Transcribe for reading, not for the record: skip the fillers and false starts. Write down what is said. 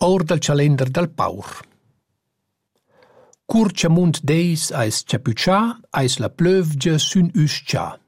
Or dal calender dal paur. Curciamunt deis eis chapuchà, eis la plövgia sün üs tschà.